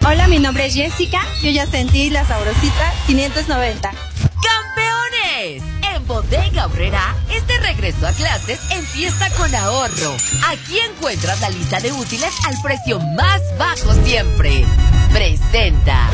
Hola, mi nombre es Jessica. Yo ya sentí la sabrosita 590. ¡Campeones! En Bodega Aurrerá, este regreso a clases empieza con ahorro. Aquí encuentras la lista de útiles al precio más bajo siempre. Presenta.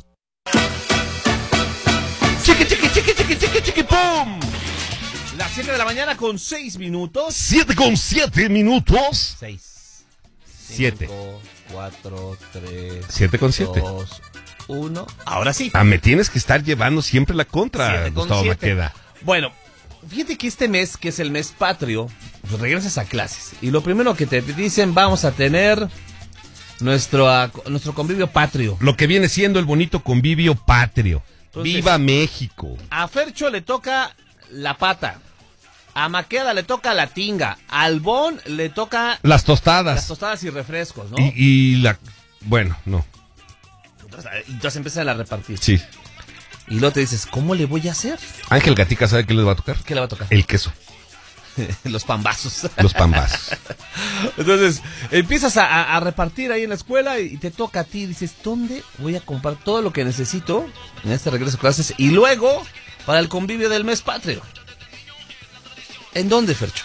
¡Chiqui, chiqui, chiqui, chiqui, chiqui, chiqui, pum! Las 7 de la mañana con 6 minutos. 7 con 7 minutos. 6. 7. 4, 3. 7 con 7. 2, 1. Ahora sí. Me tienes que estar llevando siempre la contra, 7 con Gustavo 7. Maqueda. Bueno, fíjate que este mes, que es el mes patrio, pues regresas a clases. Y lo primero que te dicen, vamos a tener nuestro convivio patrio. Lo que viene siendo el bonito convivio patrio. Entonces, ¡viva México! A Fercho le toca la pata. A Maqueda le toca la tinga. Al Bon le toca Las tostadas. las tostadas y refrescos, ¿no? Bueno, no. Entonces empiezan a repartir. Sí. Y luego te dices, ¿cómo le voy a hacer? Ángel Gatica, ¿sabe qué les va a tocar? ¿Qué le va a tocar? El queso. Los pambazos. Los pambazos. Entonces, empiezas a repartir ahí en la escuela y te toca a ti. Dices, ¿dónde voy a comprar todo lo que necesito en este regreso a clases? Y luego, para el convivio del mes patrio. ¿En dónde, Fercho?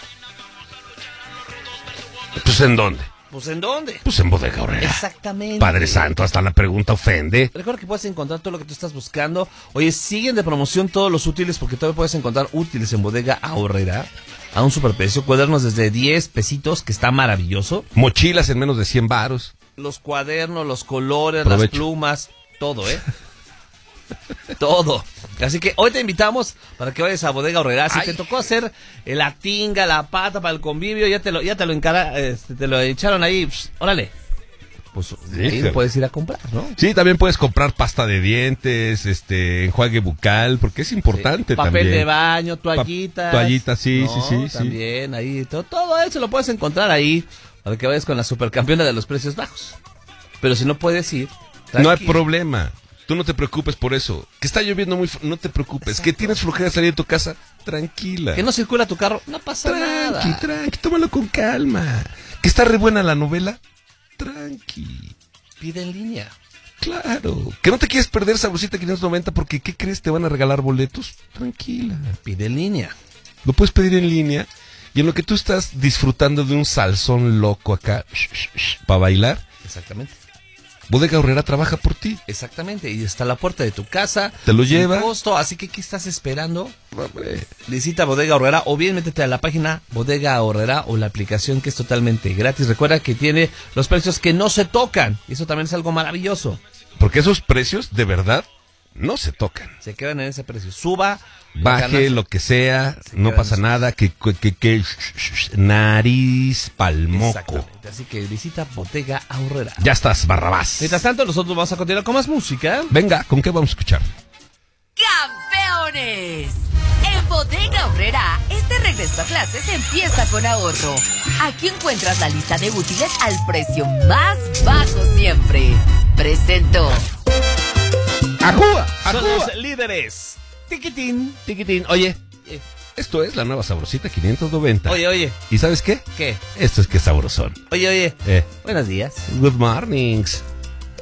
¿Pues en dónde? Pues ¿en dónde? Pues en Bodega Aurrerá. Exactamente. Padre Santo, hasta la pregunta ofende. Recuerda que puedes encontrar todo lo que tú estás buscando. Oye, siguen de promoción todos los útiles porque todavía puedes encontrar útiles en Bodega Aurrerá a un superprecio. Cuadernos desde 10 pesitos, que está maravilloso. Mochilas en menos de 100 varos. Los cuadernos, los colores, Provecho. las plumas, todo, ¿eh? Todo. Así que hoy te invitamos para que vayas a Bodega Aurrerá. Si te tocó hacer la tinga, la pata para el convivio, ya te lo te lo echaron ahí, órale. Pues ahí lo puedes ir a comprar, ¿no? Sí, también puedes comprar pasta de dientes, enjuague bucal, porque es importante Papel también. de baño, toallitas. Toallitas, sí, No, sí. También ahí, todo eso lo puedes encontrar ahí para que vayas con la supercampeona de los precios bajos. Pero si no puedes ir, No hay tranquilo. problema. Tú no te preocupes por eso. Que está lloviendo no te preocupes. Exacto. Que tienes flojera de salir de tu casa, tranquila. Que no circula tu carro, no pasa nada. Tranqui, tómalo con calma. Que está re buena la novela, tranqui. Pide en línea. Claro. Que no te quieres perder Sabrosita 590 porque, ¿qué crees? ¿Te van a regalar boletos? Tranquila. Pide en línea. Lo puedes pedir en línea y en lo que tú estás disfrutando de un salsón loco acá para bailar, Exactamente. Bodega Aurrerá trabaja por ti. Exactamente. Y está a la puerta de tu casa. Te lo sin lleva. costo, así que ¿qué estás esperando? Hombre. Visita Bodega Aurrerá o bien métete a la página Bodega Aurrerá o la aplicación que es totalmente gratis. Recuerda que tiene los precios que no se tocan. Y eso también es algo maravilloso. Porque esos precios, de verdad, no se tocan. Se quedan en ese precio. Suba, Baje, ganas. lo que sea, Se no quedan pasa esos. nada, que nariz palmoco. Exactamente. Así que visita Bodega Aurrerá. Ya estás, Barrabás. Mientras tanto, nosotros vamos a continuar con más música. Venga, ¿con qué vamos a escuchar? ¡Campeones! En Bodega Aurrerá, este regreso a clases empieza con ahorro. Aquí encuentras la lista de útiles al precio más bajo siempre. Presento. ¡Ajúa! Son ¡Ajúa! los líderes. Tiquitín. Tiquitín. Oye, esto es la nueva Sabrosita 590. Oye. ¿Y sabes qué? ¿Qué? Esto es que sabrosón. Oye. Buenos días. Good mornings.